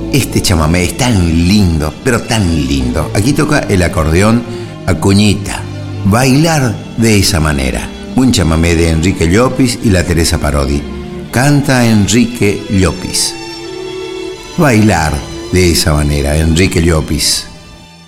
Este chamamé es tan lindo, pero tan lindo. Aquí toca el acordeón Acuñita. Bailar de esa manera. Un chamamé de Enrique Llopis y la Teresa Parodi. Canta Enrique Llopis. Bailar de esa manera, Enrique Llopis.